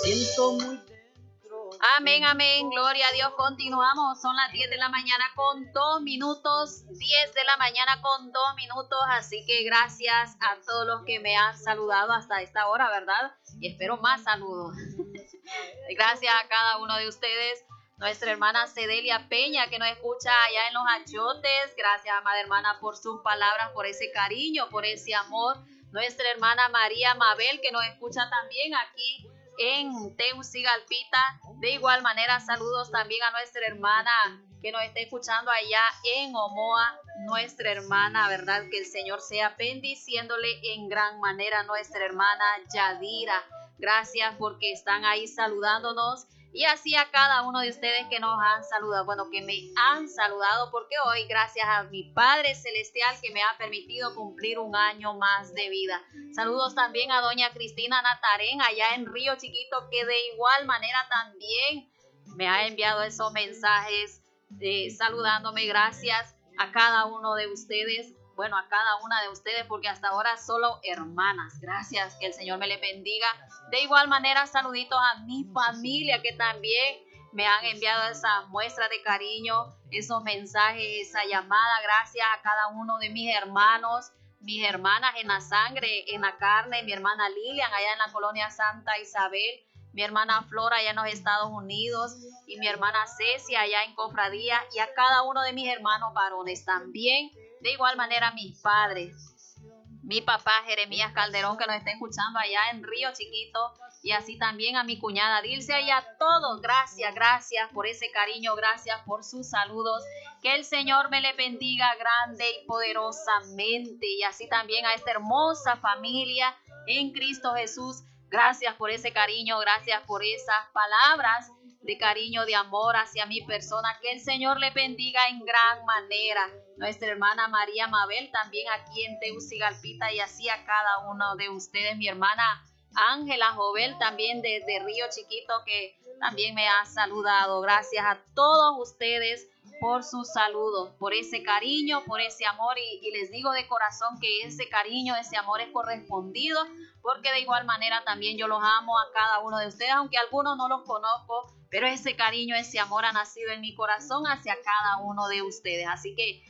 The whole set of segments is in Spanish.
Siento muy dentro. Amén, amén, gloria a Dios. Continuamos, son las 10 de la mañana con 2 minutos, 10 de la mañana con 2 minutos, así que gracias a todos los que me han saludado hasta esta hora, ¿verdad? Y espero más saludos. Gracias a cada uno de ustedes. Nuestra hermana Cedelia Peña, que nos escucha allá en Los Achotes. Gracias, amada hermana, por sus palabras, por ese cariño, por ese amor. Nuestra hermana María Mabel, que nos escucha también aquí en Tegucigalpita. De igual manera, saludos también a nuestra hermana que nos está escuchando allá en Omoa. Nuestra hermana, ¿verdad? Que el Señor sea bendiciéndole en gran manera a nuestra hermana Yadira. Gracias porque están ahí saludándonos. Y así a cada uno de ustedes que nos han saludado, bueno, que me han saludado, porque hoy, gracias a mi Padre Celestial que me ha permitido cumplir un año más de vida. Saludos también a doña Cristina Natarén, allá en Río Chiquito, que de igual manera también me ha enviado esos mensajes saludándome. Gracias a cada uno de ustedes, bueno, a cada una de ustedes, porque hasta ahora solo hermanas. Gracias, que el Señor me le bendiga. De igual manera, saluditos a mi familia que también me han enviado esa muestra de cariño, esos mensajes, esa llamada. Gracias a cada uno de mis hermanos, mis hermanas en la sangre, en la carne, mi hermana Lilian allá en la colonia Santa Isabel, mi hermana Flora allá en los Estados Unidos y mi hermana Cecia allá en Cofradía, y a cada uno de mis hermanos varones también. De igual manera mis padres, mi papá Jeremías Calderón, que nos está escuchando allá en Río Chiquito, y así también a mi cuñada Dilcia, y a todos. Gracias por ese cariño, gracias por sus saludos. Que el Señor me le bendiga grande y poderosamente, y así también a esta hermosa familia en Cristo Jesús. Gracias por ese cariño, gracias por esas palabras de cariño, de amor hacia mi persona. Que el Señor le bendiga en gran manera. Nuestra hermana María Mabel también aquí en Tegucigalpita, y así a cada uno de ustedes. Mi hermana Ángela Jovel también desde Río Chiquito, que también me ha saludado. Gracias a todos ustedes por sus saludos, por ese cariño, por ese amor, y les digo de corazón que ese cariño, ese amor es correspondido, porque de igual manera también yo los amo a cada uno de ustedes, aunque algunos no los conozco, pero ese cariño, ese amor ha nacido en mi corazón hacia cada uno de ustedes. Así que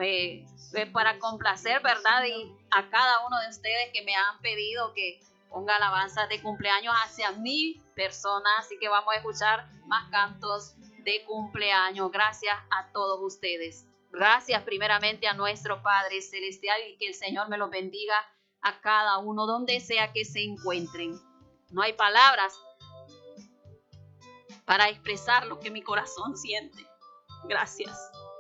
para complacer, ¿verdad? Y a cada uno de ustedes que me han pedido que ponga alabanzas de cumpleaños hacia mi persona, así que vamos a escuchar más cantos de cumpleaños. Gracias a todos ustedes. Gracias primeramente a nuestro Padre Celestial, y que el Señor me los bendiga a cada uno donde sea que se encuentren. No hay palabras para expresar lo que mi corazón siente. Gracias.